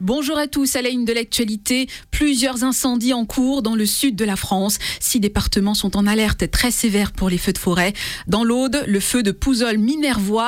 Bonjour à tous, à la une de l'actualité, plusieurs incendies en cours dans le sud de la France. 6 départements sont en alerte très sévère pour les feux de forêt. Dans l'Aude, le feu de Pouzol-Minervois